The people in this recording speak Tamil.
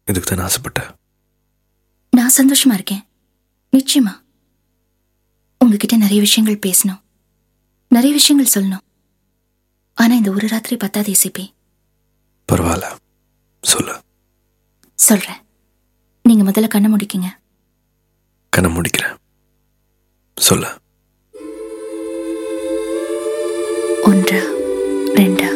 இதுக்கு தான் ஆசைப்பட்டேன். நான் சந்தோஷமா இருக்கேன். நிச்சயமா உங்ககிட்ட நிறைய விஷயங்கள் பேசணும், நிறைய விஷயங்கள் சொல்லணும். ஆனா இந்த ஒரு ராத்திரி பத்தாது ஏசிபி. பரவாயில்ல, சொல்லு. சொல்றேன். நீங்க முதல்ல கண்ணை முடிக்கீங்க. கண்ணை முடிக்கிறேன், சொல்லு. 1 2